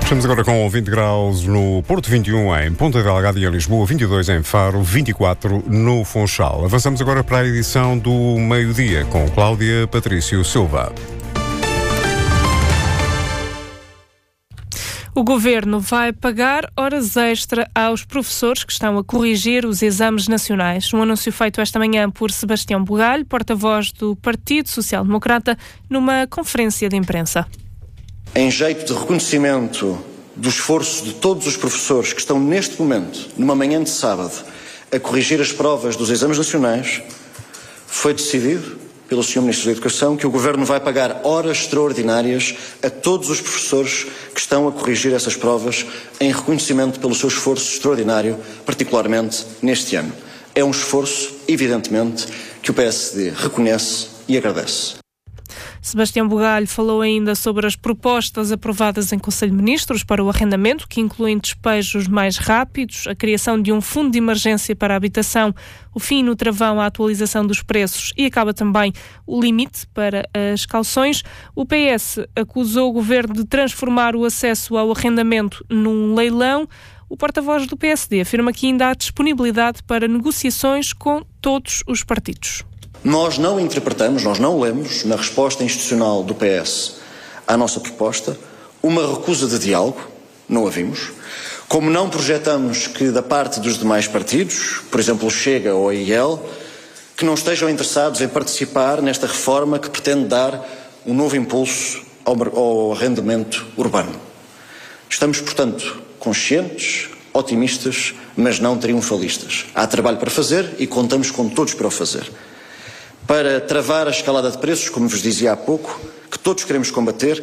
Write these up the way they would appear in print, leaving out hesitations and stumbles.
Estamos agora com 20 graus no Porto, 21 em Ponta Delgada e em Lisboa, 22 em Faro, 24 no Funchal. Avançamos agora para a edição do meio-dia com Cláudia Patrício Silva. O Governo vai pagar horas extra aos professores que estão a corrigir os exames nacionais. Um anúncio feito esta manhã por Sebastião Bugalho, porta-voz do Partido Social Democrata, numa conferência de imprensa. Em jeito de reconhecimento do esforço de todos os professores que estão neste momento, numa manhã de sábado, a corrigir as provas dos exames nacionais, foi decidido pelo Sr. Ministro da Educação que o Governo vai pagar horas extraordinárias a todos os professores que estão a corrigir essas provas em reconhecimento pelo seu esforço extraordinário, particularmente neste ano. É um esforço, evidentemente, que o PSD reconhece e agradece. Sebastião Bugalho falou ainda sobre as propostas aprovadas em Conselho de Ministros para o arrendamento, que incluem despejos mais rápidos, a criação de um fundo de emergência para a habitação, o fim no travão à atualização dos preços e acaba também o limite para as cauções. O PS acusou o Governo de transformar o acesso ao arrendamento num leilão. O porta-voz do PSD afirma que ainda há disponibilidade para negociações com todos os partidos. Nós não interpretamos, nós não lemos, na resposta institucional do PS à nossa proposta, uma recusa de diálogo, não a vimos, como não projetamos que da parte dos demais partidos, por exemplo o Chega ou a IEL, que não estejam interessados em participar nesta reforma que pretende dar um novo impulso ao arrendamento urbano. Estamos, portanto, conscientes, otimistas, mas não triunfalistas. Há trabalho para fazer e contamos com todos para o fazer. Para travar a escalada de preços, como vos dizia há pouco, que todos queremos combater,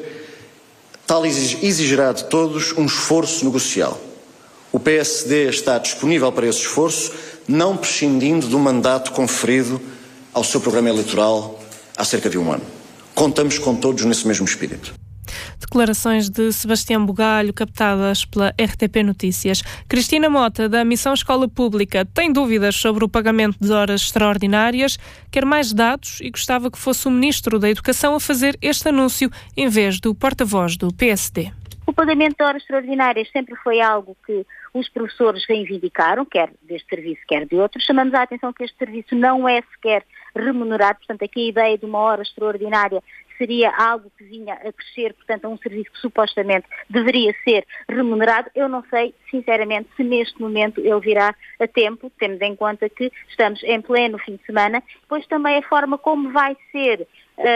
tal exigirá de todos um esforço negocial. O PSD está disponível para esse esforço, não prescindindo do mandato conferido ao seu programa eleitoral há cerca de um ano. Contamos com todos nesse mesmo espírito. Declarações de Sebastião Bugalho captadas pela RTP Notícias. Cristina Mota, da Missão Escola Pública, tem dúvidas sobre o pagamento de horas extraordinárias, quer mais dados e gostava que fosse o Ministro da Educação a fazer este anúncio em vez do porta-voz do PSD. O pagamento de horas extraordinárias sempre foi algo que os professores reivindicaram, quer deste serviço, quer de outros. Chamamos a atenção que este serviço não é sequer remunerado, portanto aqui a ideia de uma hora extraordinária seria algo que vinha a crescer, portanto, a um serviço que supostamente deveria ser remunerado. Eu não sei, sinceramente, se neste momento ele virá a tempo, tendo em conta que estamos em pleno fim de semana, depois também a forma como vai ser,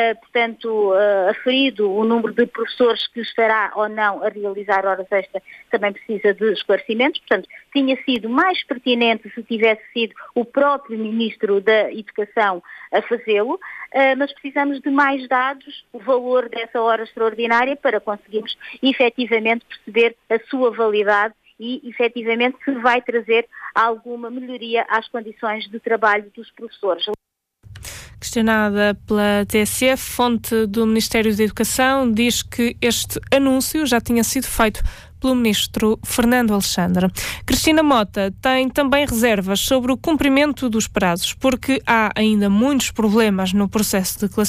aferido o número de professores que estará ou não a realizar horas extra também precisa de esclarecimentos. Portanto, tinha sido mais pertinente se tivesse sido o próprio Ministro da Educação a fazê-lo, mas precisamos de mais dados, o valor dessa hora extraordinária, para conseguirmos efetivamente perceber a sua validade e efetivamente se vai trazer alguma melhoria às condições de trabalho dos professores. Questionada pela TSF, fonte do Ministério da Educação diz que este anúncio já tinha sido feito pelo Ministro Fernando Alexandre. Cristina Mota tem também reservas sobre o cumprimento dos prazos, porque há ainda muitos problemas no processo de classificação